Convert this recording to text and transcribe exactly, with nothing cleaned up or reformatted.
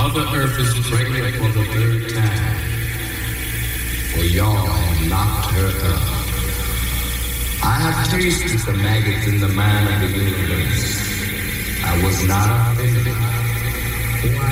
Mother Earth is pregnant for the third time. For y'all have knocked her up. I have tasted the maggots in the mind of the universe. I was not offended. For I